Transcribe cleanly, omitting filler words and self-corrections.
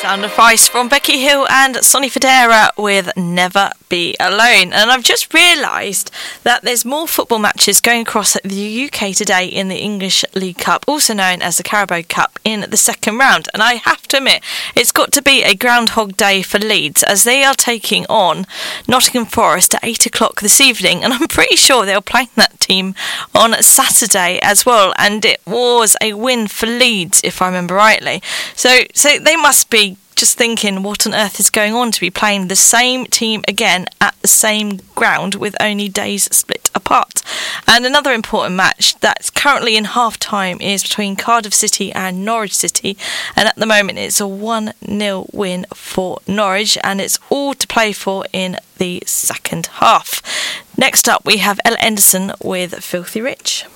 Sound advice from Becky Hill and Sonny Fodera with Never Be Alone. And I've just realised that there's more football matches going across the UK today in the English League Cup, also known as the Carabao Cup, in the second round. And I have to admit, it's got to be a Groundhog Day for Leeds, as they are taking on Nottingham Forest at 8 o'clock this evening. And I'm pretty sure they're playing that team on Saturday as well. And it was a win for Leeds, if I remember rightly. So they must be just thinking, what on earth is going on to be playing the same team again at the same ground with only days split apart. And another important match that's currently in half-time is between Cardiff City and Norwich City, and at the moment it's a 1-0 win for Norwich, and it's all to play for in the second half. Next up we have Ella Henderson with Filthy Rich.